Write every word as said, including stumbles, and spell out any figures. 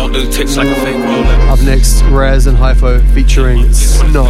don't do ticks like a fake roller. Up next, Raz and Hypho featuring Snow.